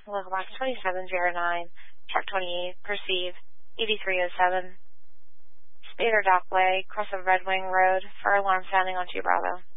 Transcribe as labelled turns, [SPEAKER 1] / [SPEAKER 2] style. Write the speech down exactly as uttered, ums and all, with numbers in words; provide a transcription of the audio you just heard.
[SPEAKER 1] Local box twenty-seven zero nine, truck twenty-eight, perceive, eighty-three oh seven. Spader Dockway, cross of Red Wing Road, for alarm sounding on two Bravo.